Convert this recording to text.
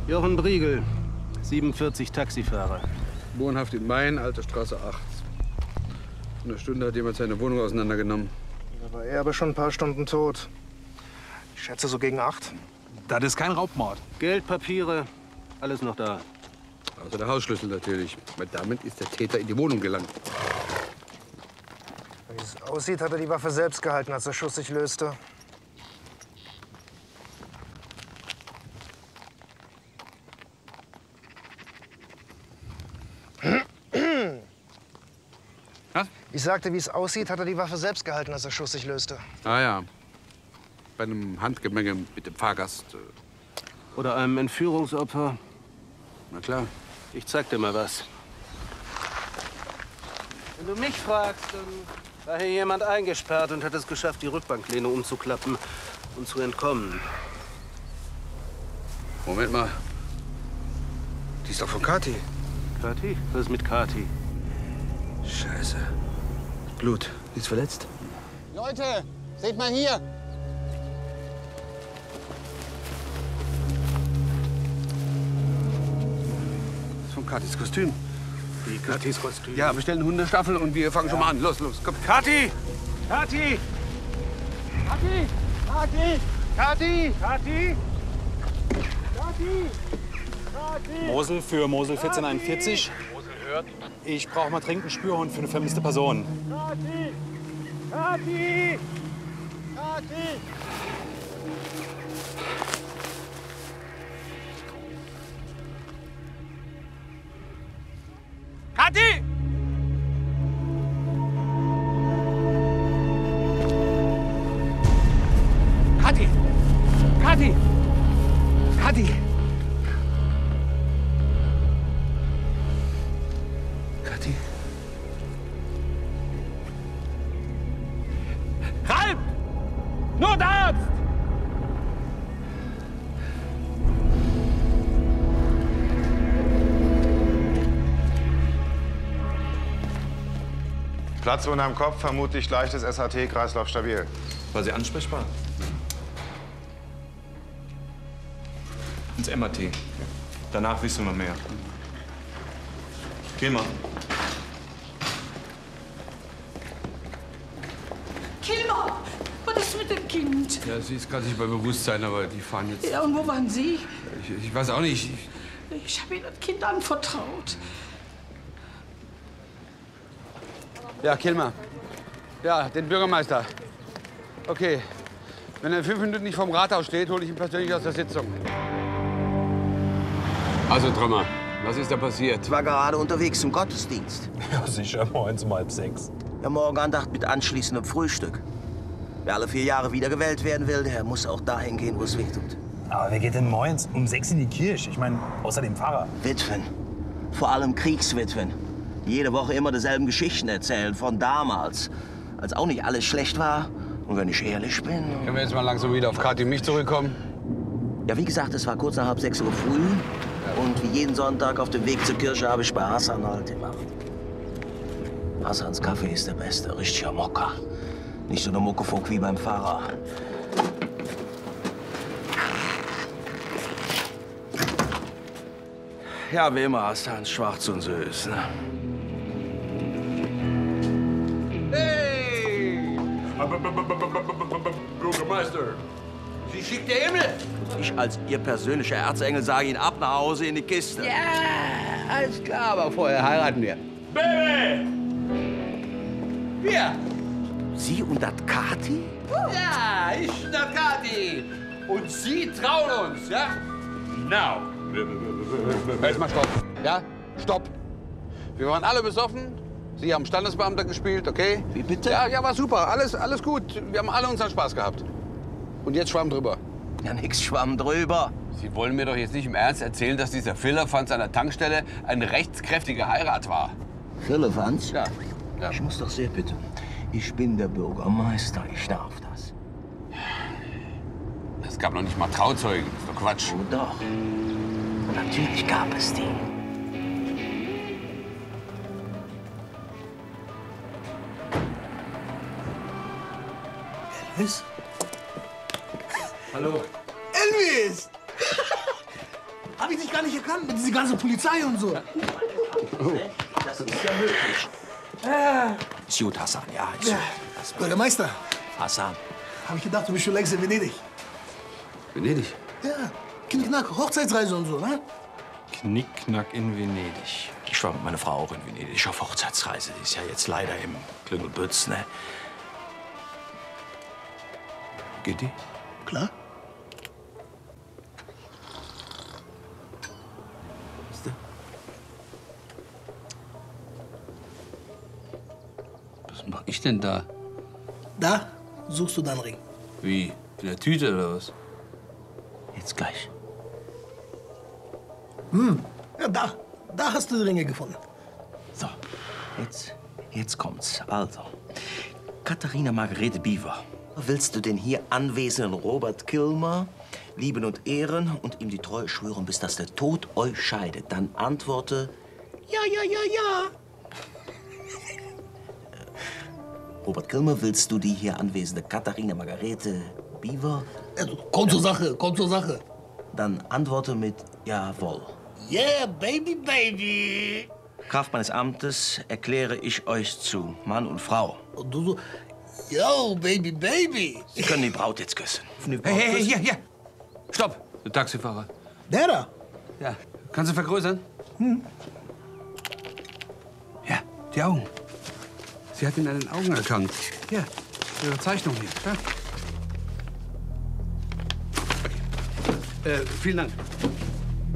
Jochen Briegel, 47 Taxifahrer. Wohnhaft in Main, Alte Straße 8. Vor einer Stunde hat jemand seine Wohnung auseinandergenommen. Da war er aber schon ein paar Stunden tot. Ich schätze so gegen 8. Das ist kein Raubmord. Geld, Papiere, alles noch da. Außer der Hausschlüssel natürlich. Weil damit ist der Täter in die Wohnung gelangt. Wie es aussieht, hat er die Waffe selbst gehalten, als der Schuss sich löste. Was? Ich sagte, wie es aussieht, hat er die Waffe selbst gehalten, als der Schuss sich löste. Ah ja. Bei einem Handgemenge mit dem Fahrgast. Oder einem Entführungsopfer. Na klar. Ich zeig dir mal was. Wenn du mich fragst, dann war hier jemand eingesperrt und hat es geschafft, die Rückbanklehne umzuklappen und zu entkommen. Moment mal. Die ist doch von Kathi. Kathi? Was ist mit Kathi? Scheiße. Blut. Die ist verletzt. Leute, seht mal hier. Das ist von Kathis Kostüm. Wie Kathis Kostüm? Ja, wir stellen eine Hundestaffel und wir fangen schon mal an. Los, los, komm. Kathi! Kathi! Kathi! Kathi! Kathi! Kathi! Kathi! Kathi! Mosel für Mosel 1441. Mosel hört. Ich brauche mal dringend einen Spürhund für eine vermisste Person. Kathi! Kathi! Kathi! Kathi! Kathi! Kathi! Kathi! Kathi? Ralf! Notarzt! Platzwunde am Kopf, vermutlich leichtes SHT, Kreislauf stabil. War sie ansprechbar? Ins MRT. Danach wissen wir mehr. Geh mal. Kilmer, was ist mit dem Kind? Ja, sie ist gerade nicht bei Bewusstsein, aber die fahren jetzt. Ja, und wo waren Sie? Ich weiß auch nicht. Ich habe Ihnen das Kind anvertraut. Ja, Kilmer. Ja, den Bürgermeister. Okay. Wenn er in 5 Minuten nicht vorm Rathaus steht, hole ich ihn persönlich aus der Sitzung. Also, Trümmer, was ist da passiert? Ich war gerade unterwegs zum Gottesdienst. Ja, sicher, morgens um 5:30. Ja, Morgenandacht mit anschließendem Frühstück. Wer alle 4 Jahre wiedergewählt werden will, der muss auch dahin gehen, wo es weh tut. Aber wer geht denn morgens um 6 in die Kirche? Ich meine, außer dem Pfarrer. Witwen. Vor allem Kriegswitwen. Die jede Woche immer dieselben Geschichten erzählen von damals. Als auch nicht alles schlecht war. Und wenn ich ehrlich bin... Können wir jetzt mal langsam wieder auf Kathi und mich zurückkommen? Ja, wie gesagt, es war kurz nach 5:30 Uhr früh. Und wie jeden Sonntag auf dem Weg zur Kirche habe ich bei Hassan Halt gemacht. Hassans Kaffee ist der beste, richtiger Mokka. Nicht so eine Muckefuck wie beim Pfarrer. Ja, wie immer, Hassan, schwarz und süß, ne? Hey! Bürgermeister, Sie schickt der Himmel. Ich als Ihr persönlicher Erzengel sage ihn ab nach Hause in die Kiste. Ja, alles klar, aber vorher heiraten wir. Baby! Wir! Sie und das Kathi? Ja, ich und das Kathi. Und Sie trauen uns, ja? Now. Jetzt mal stopp. Ja? Stopp. Wir waren alle besoffen. Sie haben Standesbeamter gespielt, okay? Wie bitte? Ja, war super. Alles gut. Wir haben alle unseren Spaß gehabt. Und jetzt Schwamm drüber. Ja, nix Schwamm drüber. Sie wollen mir doch jetzt nicht im Ernst erzählen, dass dieser Firlefanz an der Tankstelle eine rechtskräftige Heirat war. Firlefanz? Ja. Ich muss doch sehr bitten. Ich bin der Bürgermeister. Ich darf das. Es gab noch nicht mal Trauzeugen. Das ist doch Quatsch. Oh doch. Natürlich gab es die. Elvis? Hallo. Elvis! Hab ich dich gar nicht erkannt mit dieser ganzen Polizei und so. Das ist ja möglich. Ist gut, Hassan, ja. Ist Ja. gut. Bürgermeister, Hassan. hab ich gedacht, du bist schon längst in Venedig. Venedig? Ja, Knickknack, Hochzeitsreise und so, ne? Knickknack in Venedig. Ich war mit meiner Frau auch in Venedig auf Hochzeitsreise. Die ist ja jetzt leider im Klüngelbütz, ne? Geht die? Klar. Was mach ich denn da? Da suchst du deinen Ring. Wie? In der Tüte oder was? Jetzt gleich. Ja, da hast du die Ringe gefunden. So, jetzt kommt's. Also, Katharina Margarete Biewer, willst du den hier anwesenden Robert Kilmer lieben und ehren und ihm die Treue schwören, bis dass der Tod euch scheidet? Dann antworte, ja. Robert Kilmer, willst du die hier anwesende Katharina Margarete Biewer? Also, komm zur Sache. Dann antworte mit jawohl. Yeah, baby. Kraft meines Amtes erkläre ich euch zu Mann und Frau. Und du so, yo, baby. Sie können die Braut jetzt küssen. Hey, hier. Stopp, der Taxifahrer. Der da? Ja, kannst du vergrößern? Ja, die Augen. Sie hat ihn an den Augen erkannt. Ja, ihre Zeichnung hier. Ja. Okay. Vielen Dank.